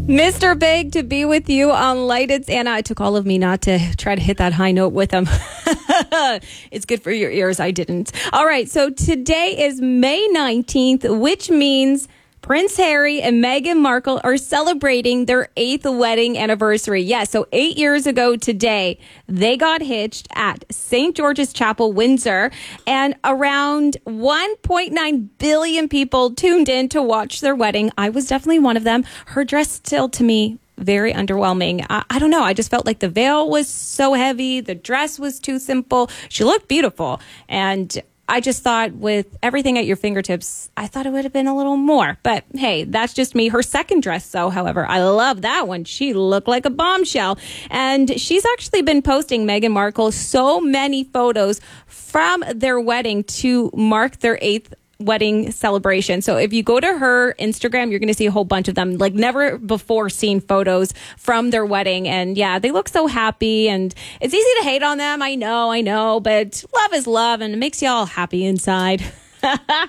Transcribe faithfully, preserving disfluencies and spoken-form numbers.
Mister Big to be with you on Light. It's Anna. It took all of me not to try to hit that high note with him. It's good for your ears. I didn't. All right. So today is May nineteenth, which means Prince Harry and Meghan Markle are celebrating their eighth wedding anniversary. Yes, yeah, so eight years ago today, they got hitched at Saint George's Chapel, Windsor, and around one point nine billion people tuned in to watch their wedding. I was definitely one of them. Her dress still, to me, very underwhelming. I, I don't know. I just felt like the veil was so heavy. The dress was too simple. She looked beautiful. And I just thought with everything at your fingertips, I thought it would have been a little more. But hey, that's just me. Her second dress, though, however, I love that one. She looked like a bombshell. And she's actually been posting, Meghan Markle, so many photos from their wedding to mark their eighth wedding celebration. So if you go to her Instagram, you're going to see a whole bunch of them, like never before seen photos from their wedding. And yeah, they look so happy, and it's easy to hate on them. I know, I know, but love is love, and it makes you all happy inside.